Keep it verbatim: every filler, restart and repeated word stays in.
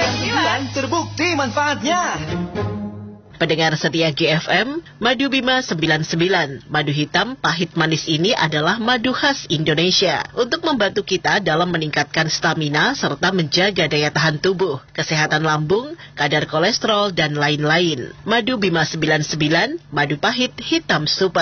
sembilan puluh sembilan terbukti manfaatnya. Pendengar setia G F M, Madu Bima sembilan puluh sembilan, madu hitam pahit manis ini adalah madu khas Indonesia untuk membantu kita dalam meningkatkan stamina serta menjaga daya tahan tubuh, kesehatan lambung, kadar kolesterol, dan lain-lain. Madu Bima sembilan puluh sembilan, madu pahit hitam super.